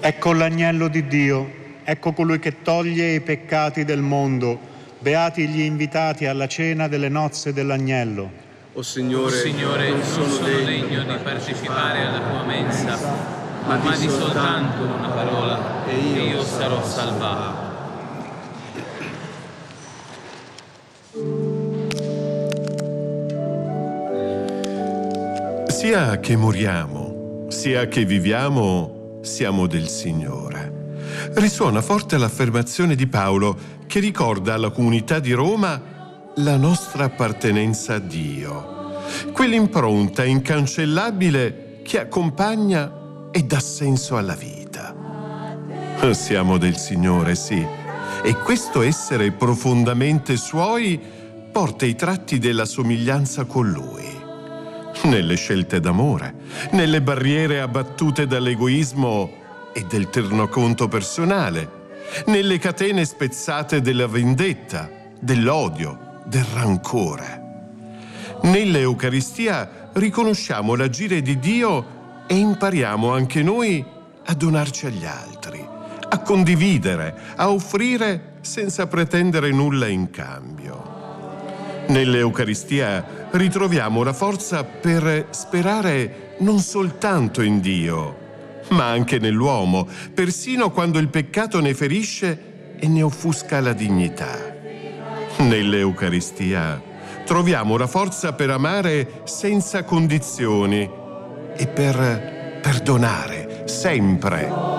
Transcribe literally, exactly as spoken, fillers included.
Ecco l'agnello di Dio, ecco colui che toglie i peccati del mondo. Beati gli invitati alla cena delle nozze dell'agnello. O Signore, O Signore, non non sono sono degno degno di partecipare alla tua mensa, ma di soltanto una parola e io sarò salvato. Sia che moriamo, sia che viviamo, siamo del Signore. Risuona forte l'affermazione di Paolo che ricorda alla comunità di Roma la nostra appartenenza a Dio, quell'impronta incancellabile che accompagna e dà senso alla vita. Siamo del Signore, sì, e questo essere profondamente Suoi porta i tratti della somiglianza con Lui. Nelle scelte d'amore, nelle barriere abbattute dall'egoismo e del tornaconto personale, nelle catene spezzate della vendetta, dell'odio, del rancore. Nell'Eucaristia riconosciamo l'agire di Dio e impariamo anche noi a donarci agli altri, a condividere, a offrire senza pretendere nulla in cambio. Nell'Eucaristia ritroviamo la forza per sperare non soltanto in Dio, ma anche nell'uomo, persino quando il peccato ne ferisce e ne offusca la dignità. Nell'Eucaristia troviamo la forza per amare senza condizioni e per perdonare sempre.